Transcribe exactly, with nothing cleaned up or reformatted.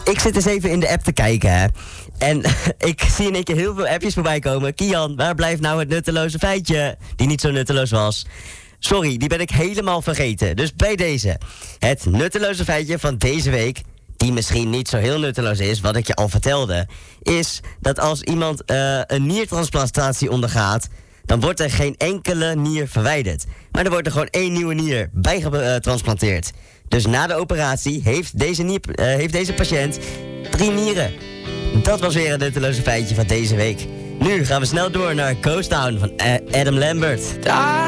Ik zit eens even in de app te kijken, hè. En ik zie in één keer heel veel appjes voorbij komen. Kian, waar blijft nou het nutteloze feitje? Die niet zo nutteloos was. Sorry, die ben ik helemaal vergeten. Dus bij deze. Het nutteloze feitje van deze week, die misschien niet zo heel nutteloos is, wat ik je al vertelde, is dat als iemand uh, een niertransplantatie ondergaat, dan wordt er geen enkele nier verwijderd. Maar er wordt er gewoon één nieuwe nier bij getransplanteerd. Dus na de operatie heeft deze, nier, uh, heeft deze patiënt drie nieren. Dat was weer een nutteloze feitje van deze week. Nu gaan we snel door naar Coast Town van Adam Lambert.